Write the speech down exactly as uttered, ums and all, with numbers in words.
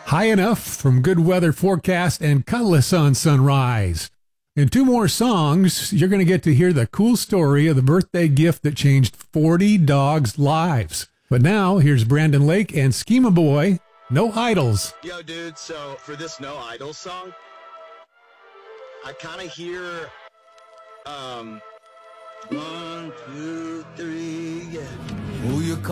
High Enough from Good Weather Forecast and Cutlass on Sunrise. In two more songs, you're going to get to hear the cool story of the birthday gift that changed forty dogs' lives. But now, here's Brandon Lake and Schema Boy, No Idols. Yo, dude, so for this No Idols song, I kind of hear, um, one, two, three, yeah. Who you